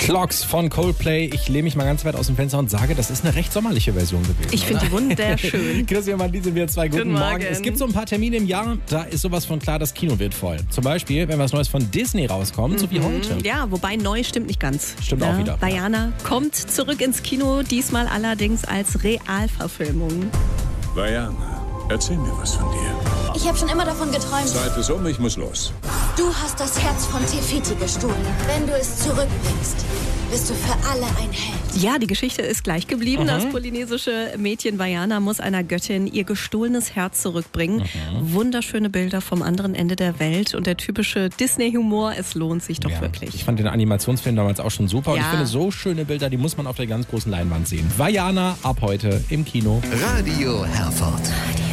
Clocks von Coldplay. Ich lehne mich mal ganz weit aus dem Fenster und sage, das ist eine recht sommerliche Version gewesen. Ich finde die wunderschön. Christian, wann sind wir zwei? Guten Morgen. Es gibt so ein paar Termine im Jahr, da ist sowas von klar, das Kino wird voll. Zum Beispiel, wenn was Neues von Disney rauskommt, so wie heute. Ja, wobei neu stimmt nicht ganz. Stimmt auch wieder. Vaiana kommt zurück ins Kino, diesmal allerdings als Realverfilmung. Vaiana, erzähl mir was von dir. Ich habe schon immer davon geträumt. Zeit ist um, ich muss los. Du hast das Herz von Tefiti gestohlen. Wenn du es zurückbringst, bist du für alle ein Held. Ja, die Geschichte ist gleich geblieben. Das polynesische Mädchen Vaiana muss einer Göttin ihr gestohlenes Herz zurückbringen. Wunderschöne Bilder vom anderen Ende der Welt und der typische Disney-Humor. Es lohnt sich doch wirklich. Ich fand den Animationsfilm damals auch schon super. Und ich finde, so schöne Bilder, die muss man auf der ganz großen Leinwand sehen. Vaiana ab heute im Kino. Radio Herford.